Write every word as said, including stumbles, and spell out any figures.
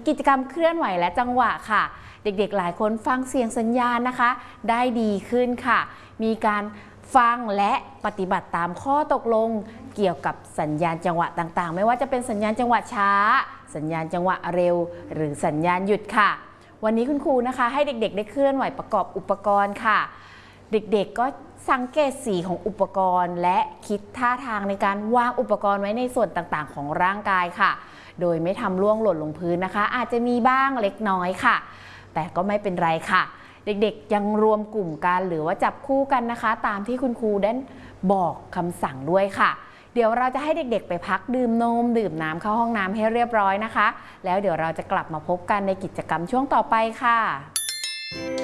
กิจกรรมเคลื่อนไหวและจังหวะค่ะเด็กๆหลายคนฟังเสียงสัญญาณนะคะได้ดีขึ้นค่ะมีการฟังและปฏิบัติตามข้อตกลงเกี่ยวกับสัญญาณจังหวะต่างๆไม่ว่าจะเป็นสัญญาณจังหวะช้าสัญญาณจังหวะเร็วหรือสัญญาณหยุดค่ะวันนี้คุณครูนะคะให้เด็กๆได้เคลื่อนไหวประกอบอุปกรณ์ค่ะเด็กๆก็สังเกตสีของอุปกรณ์และคิดท่าทางในการวางอุปกรณ์ไว้ในส่วนต่างๆของร่างกายค่ะโดยไม่ทำล่วงหล่นลงพื้นนะคะอาจจะมีบ้างเล็กน้อยค่ะแต่ก็ไม่เป็นไรค่ะเด็กๆยังรวมกลุ่มกันหรือว่าจับคู่กันนะคะตามที่คุณครูได้บอกคำสั่งด้วยค่ะเดี๋ยวเราจะให้เด็กๆไปพักดื่มนมดื่มน้ำเข้าห้องน้ำให้เรียบร้อยนะคะแล้วเดี๋ยวเราจะกลับมาพบกันในกิจกรรมช่วงต่อไปค่ะ